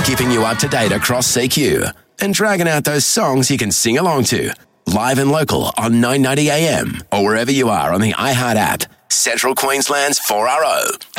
keeping you up to date across CQ and dragging out those songs you can sing along to. Live and local on 990 AM or wherever you are on the iHeart app. Central Queensland's 4RO.